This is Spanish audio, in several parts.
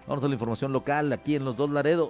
Vamos a la información local aquí en Los Dos Laredos.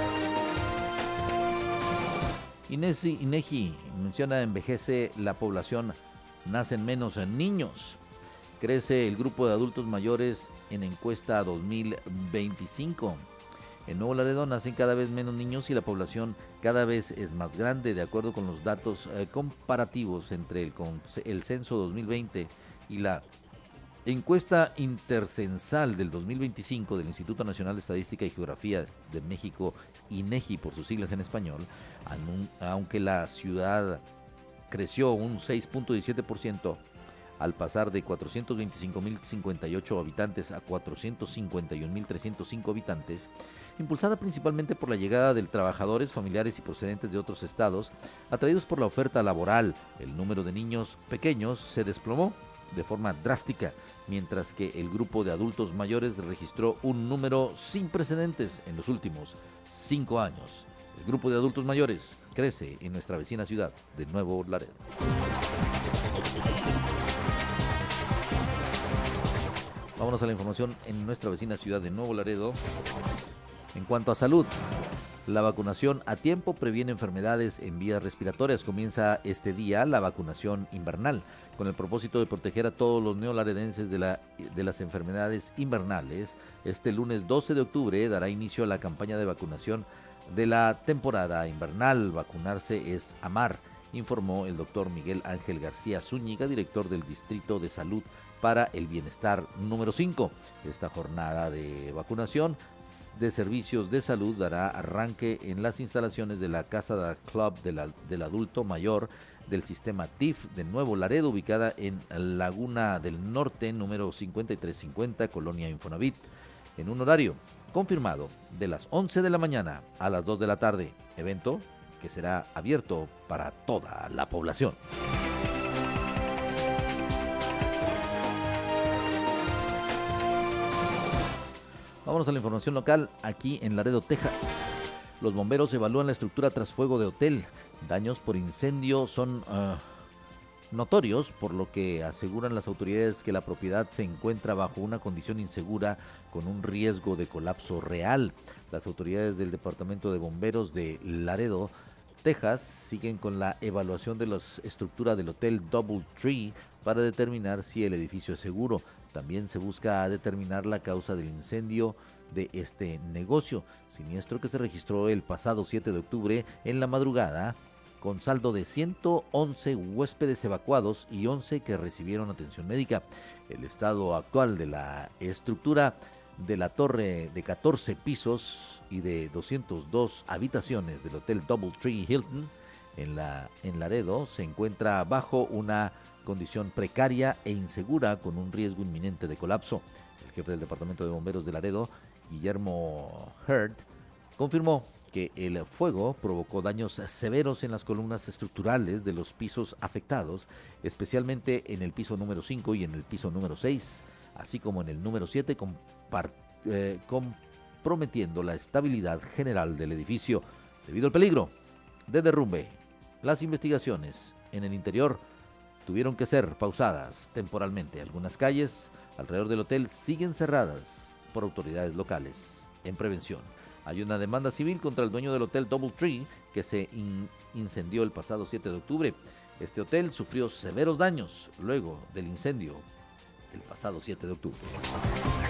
INEGI menciona envejece la población, nacen menos niños. Crece el grupo de adultos mayores en encuesta 2025. En Nuevo Laredo nacen cada vez menos niños y la población cada vez es más grande, de acuerdo con los datos comparativos entre el censo 2020 y la encuesta intercensal del 2025 del Instituto Nacional de Estadística y Geografía de México, INEGI por sus siglas en español. Aunque la ciudad creció un 6.17% al pasar de 425.058 habitantes a 451.305 habitantes, impulsada principalmente por la llegada de trabajadores, familiares y procedentes de otros estados, atraídos por la oferta laboral. El número de niños pequeños se desplomó de forma drástica, mientras que el grupo de adultos mayores registró un número sin precedentes en los últimos 5 años. El grupo de adultos mayores crece en nuestra vecina ciudad de Nuevo Laredo. Vámonos a la información en nuestra vecina ciudad de Nuevo Laredo. En cuanto a salud, la vacunación a tiempo previene enfermedades en vías respiratorias. Comienza este día la vacunación invernal, con el propósito de proteger a todos los neolaredenses de las enfermedades invernales. Este lunes 12 de octubre dará inicio a la campaña de vacunación de la temporada invernal. Vacunarse es amar, informó el doctor Miguel Ángel García Zúñiga, director del Distrito de Salud para el Bienestar número 5. Esta jornada de vacunación de servicios de salud dará arranque en las instalaciones de la Casa Club del Adulto Mayor del sistema TIF de Nuevo Laredo, ubicada en Laguna del Norte, número 5350, Colonia Infonavit, en un horario confirmado de las 11 de la mañana a las 2 de la tarde, evento que será abierto para toda la población. Vámonos a la información local aquí en Laredo, Texas. Los bomberos evalúan la estructura tras fuego de hotel. Daños por incendio son notorios, por lo que aseguran las autoridades que la propiedad se encuentra bajo una condición insegura con un riesgo de colapso real. Las autoridades del Departamento de Bomberos de Laredo, Texas, siguen con la evaluación de la estructura del hotel DoubleTree para determinar si el edificio es seguro. También se busca determinar la causa del incendio de este negocio, siniestro que se registró el pasado 7 de octubre en la madrugada, con saldo de 111 huéspedes evacuados y 11 que recibieron atención médica. El estado actual de la estructura de la torre de 14 pisos y de 202 habitaciones del Hotel DoubleTree Hilton en Laredo se encuentra bajo una condición precaria e insegura con un riesgo inminente de colapso. El jefe del Departamento de Bomberos de Laredo, Guillermo Hurd, confirmó que el fuego provocó daños severos en las columnas estructurales de los pisos afectados, especialmente en el piso número 5 y en el piso número 6, así como en el número 7, comprometiendo la estabilidad general del edificio. Debido al peligro de derrumbe, las investigaciones en el interior tuvieron que ser pausadas temporalmente. Algunas calles alrededor del hotel siguen cerradas por autoridades locales en prevención. Hay una demanda civil contra el dueño del hotel DoubleTree que se incendió el pasado 7 de octubre. Este hotel sufrió severos daños luego del incendio el pasado 7 de octubre.